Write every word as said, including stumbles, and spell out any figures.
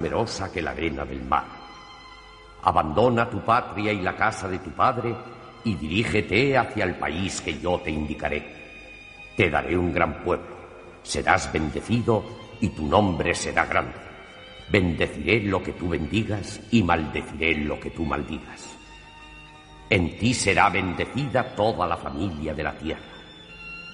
numerosa que la arena del mar. Abandona tu patria y la casa de tu padre y dirígete hacia el país que yo te indicaré. Te daré un gran pueblo, serás bendecido y tu nombre será grande. Bendeciré lo que tú bendigas y maldeciré lo que tú maldigas. En ti será bendecida toda la familia de la tierra.